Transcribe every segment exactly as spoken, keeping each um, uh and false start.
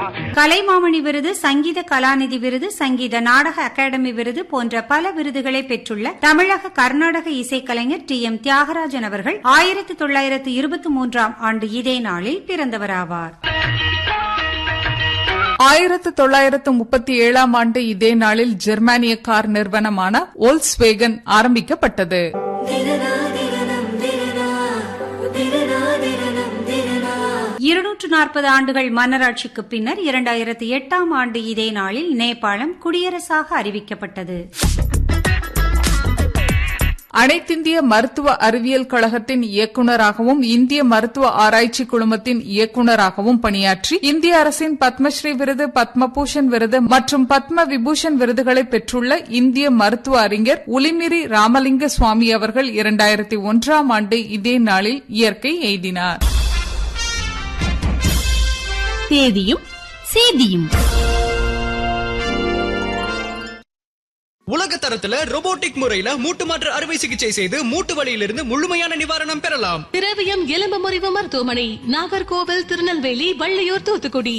கலைமாமணி விருது, சங்கீத கலாநிதி விருது, சங்கீத நாடக அகாடமி விருது போன்ற பல விருதுகளை பெற்றுள்ள தமிழக கர்நாடக இசைக்கலைஞர் டி எம் தியாகராஜன் அவர்கள் ஆயிரத்தி தொள்ளாயிரத்து இருபத்தி மூன்றாம் ஆண்டு இதே நாளில் பிறந்தவராவார். ஆயிரத்து தொள்ளாயிரத்து முப்பத்தி ஏழாம் ஆண்டு இதே நாளில் ஜெர்மானிய கார் நிறுவனமான வோல்க்ஸ்வேகன் ஆரம்பிக்கப்பட்டது. இருநூற்று நாற்பது ஆண்டுகள் மன்னராட்சிக்கு பின்னர் இரண்டாயிரத்தி எட்டாம் ஆண்டு இதே நாளில் நேபாளம் குடியரசாக அறிவிக்கப்பட்டது. அனைத்திந்திய மருத்துவ அறிவியல் கழகத்தின் இயக்குநராகவும் இந்திய மருத்துவ ஆராய்ச்சி குழுமத்தின் இயக்குநராகவும் பணியாற்றி இந்திய அரசின் பத்மஸ்ரீ விருது, பத்மபூஷன் விருது மற்றும் பத்ம விபூஷன் விருதுகளை பெற்றுள்ள இந்திய மருத்துவ அறிஞர் உலிமிரி ராமலிங்க சுவாமி அவர்கள் இரண்டாயிரத்தி ஒன்றாம் ஆண்டு இதே நாளில் இயற்கை எய்தினார். தேதியும் சேதியும். உலக தரத்துல ரோபோட்டிக் முறையில மூட்டு மாற்று அறுவை சிகிச்சை செய்து மூட்டு வலியிலிருந்து முழுமையான நிவாரணம் பெறலாம். திரவியம் எலும்பு முறிவு மருத்துவமனை, நாகர்கோவில், திருநெல்வேலி, வள்ளியூர், தூத்துக்குடி.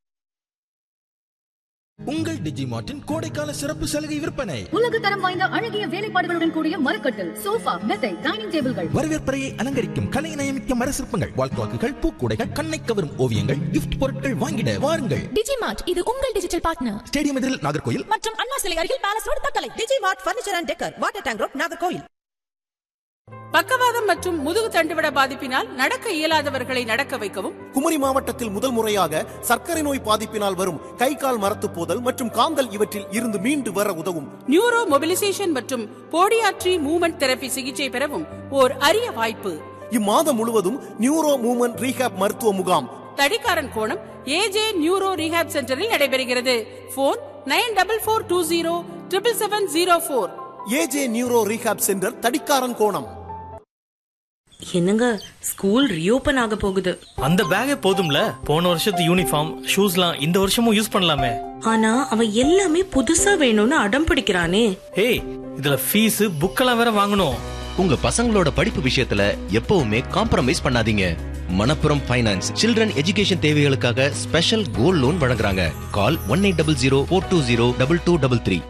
உங்கள் டிஜிமார்ட்டின் கோடைக்கால சிறப்பு சலுகை விற்பனை. உலக தரம் வாய்ந்த அழகிய வேலைப்பாடுகளுடன் கூடிய மரக்கட்டில், சோஃபா, மெத்தை, டைனிங் டேபிள்கள், வரவேற்பறையை அலங்கரிக்கும் கலை நயமிக்க மர சிற்பங்கள், வால் கிளாக்குகள், பூக்கூடைகள், கண்ணை கவரும் ஓவியங்கள், கிஃப்ட் பொருட்கள் வாங்கிட வாருங்கள். டிஜிமார்ட், இது உங்கள் டிஜிட்டல் பார்ட்னர். ஸ்டேடியம் எதிரில் நாகர்கோயில் மற்றும் அண்ணா சிலை அருகில் palace road, Thuckalay. Digimart furniture and decker, water tank road, Nagercoil. பக்கவாதம் மற்றும் முதுகு தண்டுவிட பாதிப்பினால் நடக்க இயலாதவர்களை நடக்க வைக்கவும், குமரி மாவட்டத்தில் முதல் முறையாக சர்க்கரை நோய் பாதிப்பினால் வரும் கை கால் மரத்து போதல் மற்றும் காந்தல் இவற்றில் இருந்து மீண்டு வர உதவும் நியூரோ மொபிலைசேஷன் மற்றும் போடியாட்ரி மூவ்மெண்ட் தெரபி சிகிச்சை பெறவும் ஓர் அரிய வாய்ப்பு. இம்மாதம் முழுவதும் நியூரோ மூவ்மெண்ட் ரீஹாப் மருத்துவ முகாம் தடிக்காரன் கோணம் ஏஜே நியூரோ ரீஹாப் சென்டரில் நடைபெறுகிறது. Phone nine double four two zero triple seven zero போர். ஏஜே நியூரோ ரீஹாப் சென்டர், தடிக்காரன் கோணம். என்னங்க, ஸ்கூல் ரீஓபன் ஆக போகுது. அந்த பேக்கே போதும்ல, போன வருஷத்து யூனிஃபார்ம் ஷூஸ்லாம் இந்த வருஷமும் யூஸ் பண்ணலாமே. ஆனா அவன் எல்லாமே புதுசா வேணும்னு அடம் பிடிக்கிறானே. ஏய், இதுல ஃபீஸ் புக்கெல்லாம் வேற வாங்கணும். உங்க பசங்களோட படிப்பு விஷயத்துல எப்பவுமே காம்ப்ரமைஸ் பண்ணாதீங்க. மணப்புரம் ஃபைனான்ஸ் சில்ட்ரன் எஜுகேஷன் தேவைகளுக்காக ஸ்பெஷல் கோல்ட் லோன் வழங்குறாங்க. கால் one eight double zero four two zero double two double three.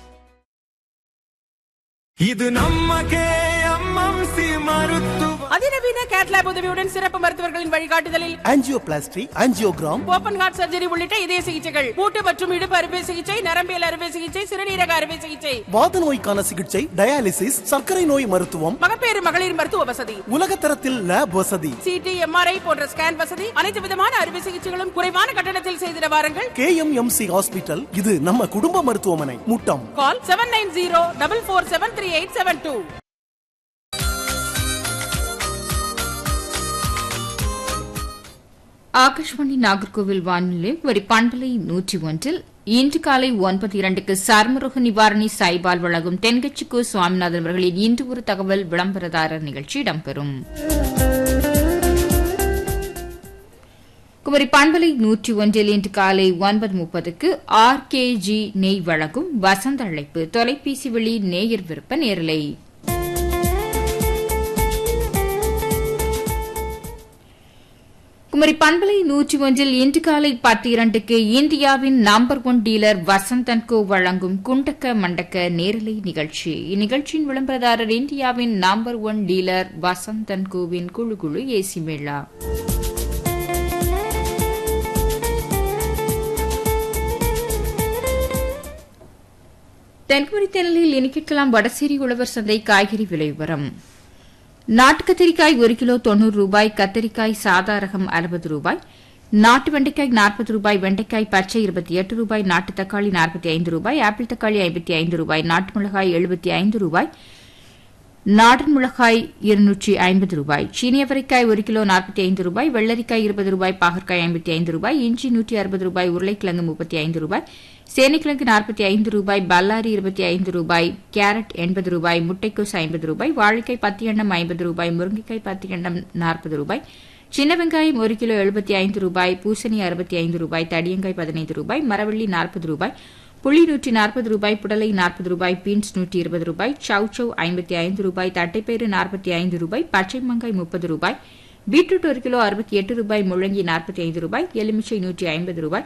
இது நம்ம கேஎம்எம்சி மருத்துவ அதிநவீன கேட்லாப் உதவியுடன் சிறப்பு மருத்துவர்களின் வழிகாட்டுதலில் angioplasty, angiogram, open heart surgery உள்ளிட்ட இதய சிகிச்சைகள், மூட்டு மற்றும் இடுப்பு அறுவை சிகிச்சை, நரம்பியல் அறுவை சிகிச்சை, சிறுநீரக அறுவை சிகிச்சை, வாத நோய்க்கான சிகிச்சை, டயாலிசிஸ், சர்க்கரை நோய் மருத்துவம், மகப்பேறு மகளிர் மருத்துவ வசதி, உலக தரத்தில் லேப் வசதி, சிடி, எம்ஆர்ஐ போன்ற ஸ்கேன் வசதி, அனைத்து விதமான அறுவை சிகிச்சைகளும் குறைவான கட்டணத்தில் செய்திட வாருங்கள். கேஎம்எம்சி ஹாஸ்பிட்டல், இது நம்ம குடும்ப மருத்துவமனை, முட்டம். கால் seven nine zero double four seven three eight seven two. Akashvani Nagercoil வானொலி வரி பண்பலை நூற்றி ஒன்றில் இன்று காலை ஒன்பது இரண்டுக்கு சர்மரோக நிவாரணி சாய்பால் வழங்கும் தென்கட்சிக்கோ சுவாமிநாதன் அவர்களின் இன்று ஒரு தகவல் விளம்பரதாரர் நிகழ்ச்சி இடம்பெறும். குமரி பண்பலை நூற்றி ஒன்றில் இன்று காலை ஒன்பது முப்பதுக்கு ஆர் கே ஜி நெய் வழங்கும் வசந்த அழைப்பு தொலைபேசி வழி நேயர் விருப்ப நேரலை. குமரி பண்பலை நூற்றி ஒன்றில் இன்று காலை பத்து இரண்டுக்கு இந்தியாவின் நம்பர் ஒன் டீலர் வசந்தன் கோ வழங்கும் குண்டக்க மண்டக்க நேரலை நிகழ்ச்சி. இந்நிகழ்ச்சியின் விளம்பரதாரர் இந்தியாவின் number one dealer Vasanthan CoWIN குழு குழு ஏசி மேளா. தென்குமரி தேனலில் இனி கேட்கலாம் வடசேரி உழவர் சந்தை காய்கறி விலை விவரம். நாட்டு கத்திரிக்காய் ஒரு கிலோ தொன்னூறு ரூபாய், கத்திரிக்காய் சாதா ரகம் அறுபது ரூபாய், நாட்டு வெண்டைக்காய் நாற்பது ரூபாய், வெண்டைக்காய் பச்சை இருபத்தி எட்டு ரூபாய், நாட்டு தக்காளி நாற்பத்தி ஐந்து ரூபாய், ஆப்பிள் தக்காளி ஐம்பத்தி ஐந்து ரூபாய், நாட்டு மிளகாய் எழுபத்தி ஐந்து ரூபாய், நாடன் மிளகாய் இருநூற்றி ஐம்பது ரூபாய், சீனியவரைக்காய் ஒரு கிலோ நாற்பத்தி ஐந்து ரூபாய், வெள்ளரிக்காய் இருபது ரூபாய், பாகற்காய் ஐம்பத்தி ஐந்து ரூபாய், இஞ்சி நூற்றி அறுபது ரூபாய், உருளைக்கிழங்கு முப்பத்தி ஐந்து ரூபாய், சேனைக்கிழங்கு நாற்பத்தி ஐந்து ரூபாய், பல்லாரி இருபத்தி ஐந்து ரூபாய், கேரட் எண்பது ரூபாய், முட்டைக்கோஸ் ஐம்பது ரூபாய், வாழைக்காய் பத்து எண்ணம் ஐம்பது ரூபாய், முருங்கைக்காய் பத்து எண்ணம் நாற்பது ரூபாய், சின்ன வெங்காயம் ஒரு கிலோ எழுபத்தி ஐந்து ரூபாய், பூசணி அறுபத்தி ஐந்து ரூபாய், தடியங்காய் பதினைந்து ரூபாய், மரவள்ளி நாற்பது ரூபாய், புளி நூற்றி நாற்பது ரூபாய், புடலை நாற்பது ரூபாய், பீன்ஸ் நூற்றி இருபது ரூபாய், சவுச்சவ் ஐம்பத்தி ஐந்து ரூபாய், தட்டைப்பயிறு நாற்பத்தி ஐந்து ரூபாய், பச்சை மங்காய் முப்பது ரூபாய், பீட்ரூட் ஒரு கிலோ அறுபத்தி எட்டு ரூபாய், முள்ளங்கி நாற்பத்தி ஐந்து ரூபாய், எலுமிச்சை நூற்றி ஐம்பது ரூபாய்,